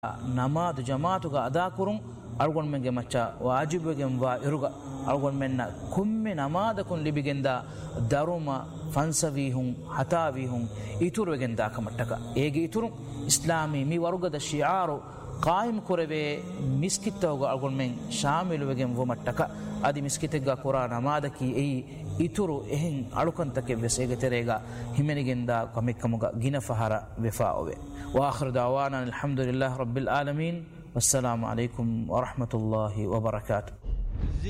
ನಮಾದು ಜಮಾತುಗ ಅದಾ ಕುರುಂ ಅಳ್ಗೊಂಡು ಮೆಂಗೆ ಮಚ್ಚ ವಾಜಿಬೆಗೆಂ ವಾ ಇರುಗ ಅಳ್ಗೊಂಡು ಮೆನ್ನ ಕುಮ್ಮೆ ನಮಾದಕುನ್ ಲಿಬಿಗೆಂದ ದರುಮ ಫನ್ಸವೀಹುಂ ಹತಾವೀಹುಂ ಇತುರುವೆಗೆಂದ ಕಮಟ್ಟಕ ಏಗೆ ಇತುರು ಇಸ್ಲಾಮಿ ಮಿ ವರ್ಗದ ಶಿಯಾರು ಕಾಯಿಮ್ ಕುರವೆ ಮಿಸ್ಕಿತ್ತವಗ ಅಳ್ಗೊಂಡು ಮೆಂಗ್ ಶಾಮಿಲುವೆಗೆಂ ವ ಮಟ್ಟಕ ಅದಿ ಮಿಸ್ಕಿತೆಗ್ಗ ಕುರ ನಮಾದಕಿ ಎಯಿ ಇತುರು ಎಹೆಂ ಅಳುಕಂತಕ್ಕೆ ವೆಸೇಗೆ ತೆರೆಗ ಹಿಮೆನಿಗೆಂದ ಕಮಿಕ್ಕಮುಗ ಗಿನಫಹರ ವೆಫಾ ಒವೆ ವಾಖಿರು ದಅವಾನಾ ಅಲ್ಹಮ್ದುಲಿಲ್ಲಾಹಿ ರಬ್ಬಿಲ್ ಆಲಮೀನ್. ವಸ್ಸಲಾಮು ಅಲೈಕುಂ ವರಹಮತುಲ್ಲಾಹಿ ವಬರಕಾತು.